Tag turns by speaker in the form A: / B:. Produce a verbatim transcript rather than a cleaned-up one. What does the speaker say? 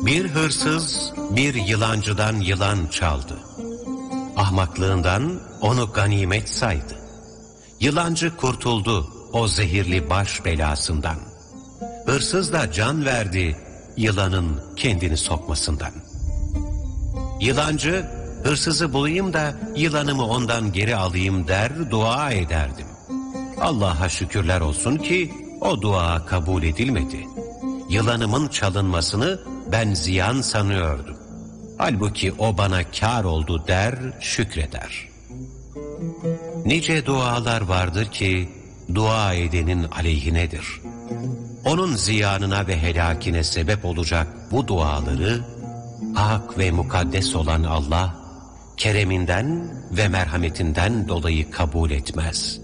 A: Bir hırsız bir yılancıdan yılan çaldı. Ahmaklığından onu ganimet saydı. Yılancı kurtuldu o zehirli baş belasından. Hırsız da can verdi yılanın kendini sokmasından. Yılancı, hırsızı bulayım da yılanımı ondan geri alayım der, dua ederdim. Allah'a şükürler olsun ki o dua kabul edilmedi. Yılanımın çalınmasını ben ziyan sanıyordum. Halbuki o bana kâr oldu der, şükreder. Nice dualar vardır ki dua edenin aleyhinedir. Onun ziyanına ve helakine sebep olacak bu duaları hak ve mukaddes olan Allah kereminden ve merhametinden dolayı kabul etmez.